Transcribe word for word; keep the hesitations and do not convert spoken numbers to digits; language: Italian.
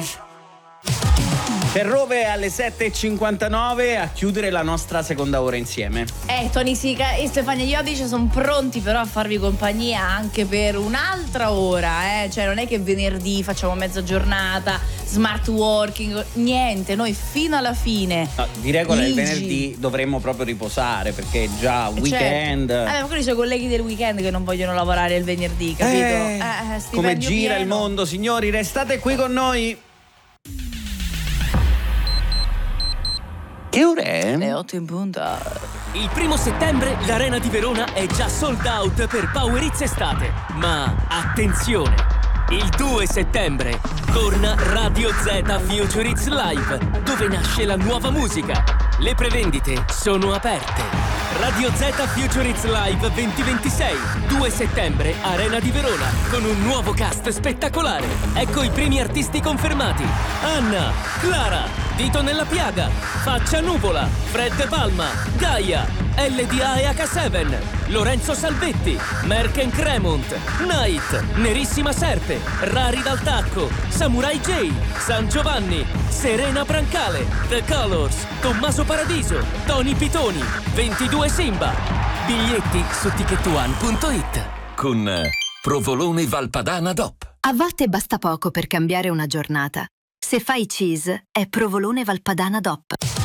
Ferrove alle sette e cinquantanove a chiudere la nostra seconda ora insieme. Eh, Tony Sica e Stefania Iodice sono pronti però a farvi compagnia anche per un'altra ora, eh? Cioè non è che venerdì facciamo mezza giornata, smart working, niente, noi fino alla fine. No, di regola il Ligi. venerdì dovremmo proprio riposare perché è già Eh, weekend. certo. Eh, magari c'è colleghi del weekend che non vogliono lavorare il venerdì, capito? Eh, Eh, come stipendio gira pieno. il mondo, signori, restate qui con noi. Che ore è? Le otto in punta. Il primo settembre l'Arena di Verona è già sold out per Power Hits Estate. Ma attenzione! Il due settembre torna Radio Z Future Hits Live, dove nasce la nuova musica. Le prevendite sono aperte. Radio Z Future Hits Live duemilaventisei, due settembre, Arena di Verona, con un nuovo cast spettacolare. Ecco i primi artisti confermati: Anna, Clara, Dito nella piaga, Faccia Nuvola, Fred De Palma, Gaia, L D A e H sette, Lorenzo Salvetti, Merck Cremont, Night, Nerissima Serpe, Rari dal Tacco, Samurai J, San Giovanni, Serena Brancale, The Colors, Tommaso Paradiso, Tony Pitoni, ventidue Simba. Biglietti su ticket one punto it. Con eh, Provolone Valpadana D O P. A volte basta poco per cambiare una giornata. Se fai cheese, è Provolone Valpadana D O P.